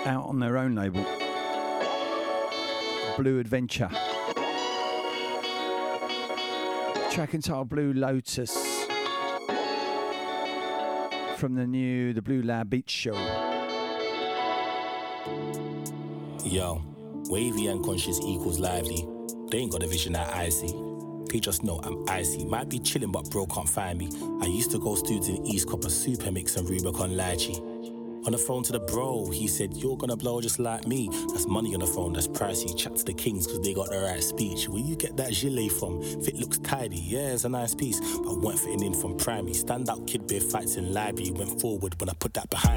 out on their own label, Blue Adventure. Track entitled Blue Lotus from the Blue Lab Beach Show. Yo, wavy and conscious equals lively. They ain't got the vision that I see. They just know I'm icy. Might be chilling, but bro can't find me. I used to go studs in East Copper, Super Mix and Rubicon Lychee. On the phone to the bro, he said, you're gonna blow just like me. That's money on the phone, that's pricey. Chat to the kings, cause they got the right speech. Where you get that gilet from? Fit looks tidy, yeah, it's a nice piece. But weren't fitting in from primary. Stand out kid beer fights in library. Went forward when I put that behind.